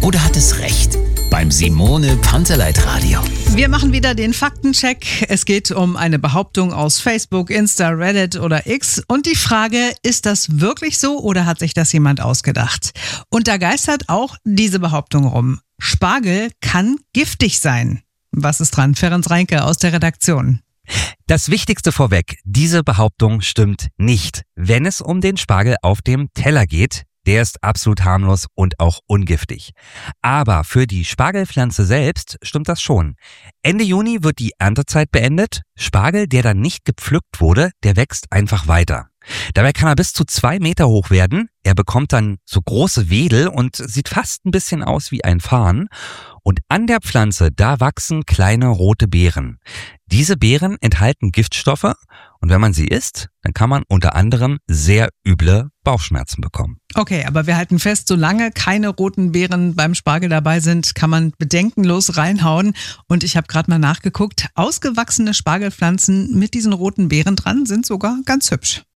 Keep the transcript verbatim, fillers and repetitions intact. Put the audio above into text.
oder hat es recht? Beim Simone Panteleit Radio. Wir machen wieder den Faktencheck. Es geht um eine Behauptung aus Facebook, Insta, Reddit oder X. Und die Frage, ist das wirklich so oder hat sich das jemand ausgedacht? Und da geistert auch diese Behauptung rum. Spargel kann giftig sein. Was ist dran? Ferenc Reinke aus der Redaktion. Das Wichtigste vorweg, diese Behauptung stimmt nicht, wenn es um den Spargel auf dem Teller geht. Der ist absolut harmlos und auch ungiftig. Aber für die Spargelpflanze selbst stimmt das schon. Ende Juni wird die Erntezeit beendet. Spargel, der dann nicht gepflückt wurde, der wächst einfach weiter. Dabei kann er bis zu zwei Meter hoch werden. Er bekommt dann so große Wedel und sieht fast ein bisschen aus wie ein Farn. Und an der Pflanze, da wachsen kleine rote Beeren. Diese Beeren enthalten Giftstoffe und wenn man sie isst, dann kann man unter anderem sehr üble Bauchschmerzen bekommen. Okay, aber wir halten fest, solange keine roten Beeren beim Spargel dabei sind, kann man bedenkenlos reinhauen. Und ich habe gerade mal nachgeguckt, ausgewachsene Spargelpflanzen mit diesen roten Beeren dran sind sogar ganz hübsch.